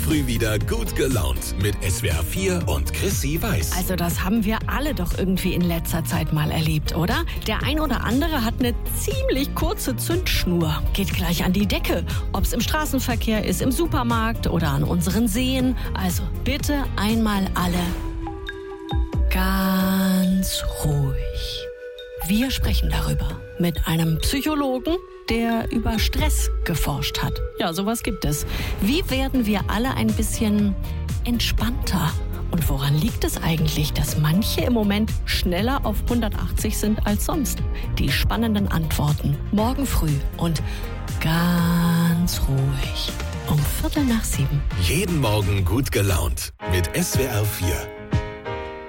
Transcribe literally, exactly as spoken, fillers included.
früh wieder gut gelaunt mit S W R vier und Chrissy Weiß. Also das haben wir alle doch irgendwie in letzter Zeit mal erlebt, oder? Der ein oder andere hat eine ziemlich kurze Zündschnur. Geht gleich an die Decke. Ob es im Straßenverkehr ist, im Supermarkt oder an unseren Seen. Also bitte einmal alle ganz ruhig. Wir sprechen darüber mit einem Psychologen, der über Stress geforscht hat. Ja, sowas gibt es. Wie werden wir alle ein bisschen entspannter? Und woran liegt es eigentlich, dass manche im Moment schneller auf hundertachtzig sind als sonst? Die spannenden Antworten morgen früh und ganz ruhig um Viertel nach sieben. Jeden Morgen gut gelaunt mit S W R vier.